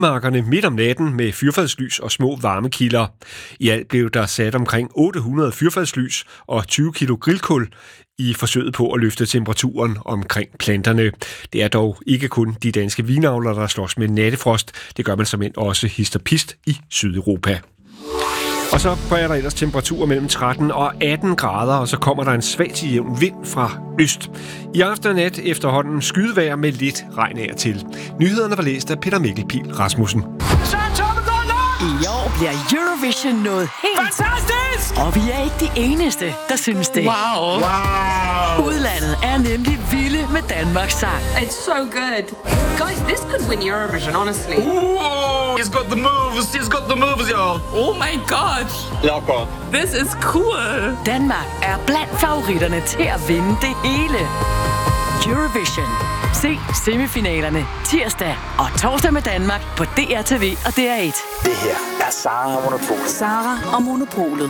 markerne midt om natten med fyrfadslys og små varmekilder. I alt blev der sat omkring 800 fyrfadslys og 20 kilo grillkul i forsøget på at løfte temperaturen omkring planterne. Det er dog ikke kun de danske vinavlere, der slås med nattefrost. Det gør man såmænd også hist og pist i Sydeuropa. Og så er der ellers temperaturer mellem 13 og 18 grader, og så kommer der en svag til jævn vind fra øst. I aften og nat efterhånden skydevejr med lidt regn af og til. Nyhederne var læst af Peter Mikkelpihl Rasmussen. I år bliver Eurovision noget helt fantastisk! Og vi er ikke de eneste, der synes det. Wow! Udlandet er nemlig vilde med Danmarks sang. It's so good. Guys, this could win Eurovision, honestly. Ooh, he's got the moves, y'all. Oh my god. Locker. This is cool. Danmark er blandt favoritterne til at vinde det hele. Eurovision. Se semifinalerne tirsdag og torsdag med Danmark på DRTV og DR1. Det her er Sara og Monopolet. Sara og Monopolet.